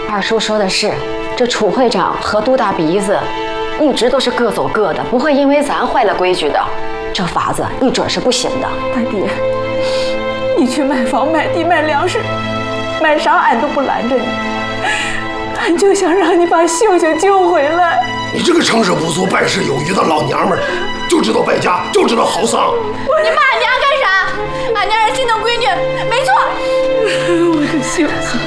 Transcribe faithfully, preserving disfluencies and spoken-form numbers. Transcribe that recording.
二叔说的是，这楚会长和杜大鼻子一直都是各走各的，不会因为咱坏了规矩的。这法子一准是不行的。 大爹，你去卖房、卖地、卖粮食，卖啥俺都不拦着你。俺就想让你把秀秀救回来。 你这个成事不足败事有余的老娘们儿，就知道败家，就知道好丧。 你骂俺娘干啥？俺娘是心疼闺女，没错。 我的秀秀。